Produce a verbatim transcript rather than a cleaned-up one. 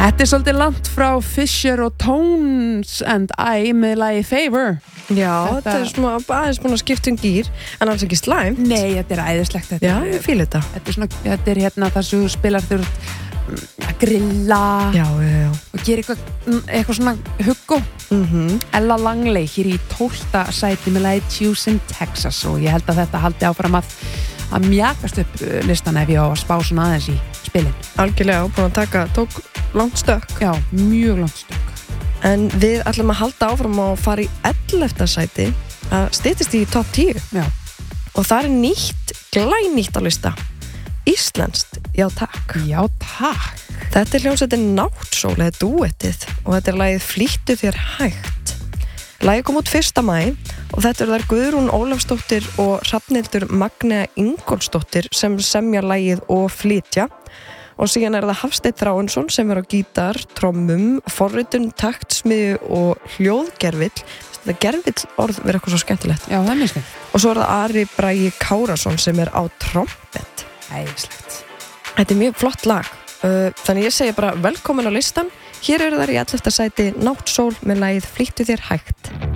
Þetta er svolítið langt frá Fisher og Tones and I með lagi Favor. Já, þetta, þetta er svona aðeins búin að skipta um gír, en alls ekki slæm. Nei, þetta er æðislegt. Þetta Já, er, ég fíl þetta. Þetta er, svona, þetta er hérna það sem þú spilar þurr að grilla já, já, já. og gera eitthvað, eitthvað svona huggo. Mm-hmm. Ella Langley hér í tólfta sæti með lagi Tucson, Texas og ég held að þetta haldi áfram að, að mjakast upp listan ef ég á að spá svona aðeins í spilin. Algjörlega, búin að taka, tók langt stökk. Já, mjög langt stökk. En við ætlum að halda áfram og fara í ellefta sæti að styttist í topp tíu. Já. Og það er nýtt, glænýtt á lista. Íslenskt, já takk. Já takk. Þetta er hljómsveitin Náttsól eða dúettið og þetta er lagið Flýttu þér hægt. Lagið kom út fyrsta maí og þetta er þar Guðrún Ólafsdóttir og Hrafnhildur Magnea Ingólfsdóttir sem semja lagið og flytja. Og síðan er það Hafsteinn Þráinsson sem er á gítar, trommum, forritun, taktsmiðju og hljóðgervill. Þetta gervill orð verður eitthvað svo skemmtilegt. Já, það er mjög skemmt. Og svo er það Ari Bragi Kárasson sem er á trompet. Æðislegt. Þetta er mjög flott lag. Þannig ég segi bara velkomin á listan. Hér eru þær í ellefta sæti Náttsól með lagið Flýttu þér hægt.